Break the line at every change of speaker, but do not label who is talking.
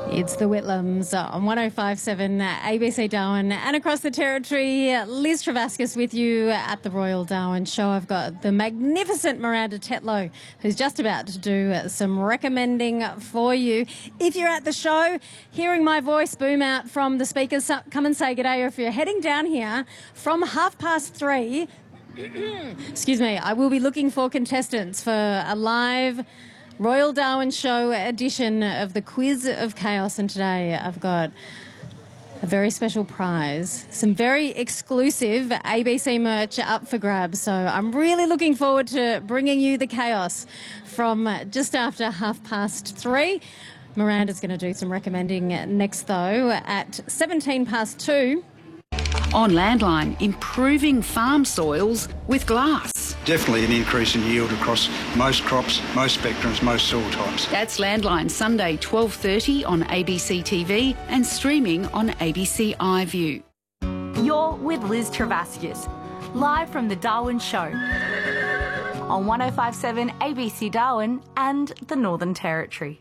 It's the Whitlams on 105.7 ABC Darwin and across the territory. Liz Travaskis with you at the Royal Darwin Show. I've got the magnificent Miranda Tetlow, who's just about to do some recommending for you. If you're at the show, hearing my voice boom out from the speakers, come and say good day. Or if you're heading down here from 3:30, excuse me, I will be looking for contestants for a live Royal Darwin Show edition of the Quiz of Chaos, and today I've got a very special prize, some very exclusive ABC merch up for grabs. So I'm really looking forward to bringing you the chaos from just after 3:30. Miranda's going to do some recommending next, though, at 2:17.
On Landline, improving farm soils with glass.
Definitely an increase in yield across most crops, most spectrums, most soil types.
That's Landline, Sunday 12:30 on ABC TV and streaming on ABC iView.
You're with Liz Travaskis, live from the Darwin Show on 105.7 ABC Darwin and the Northern Territory.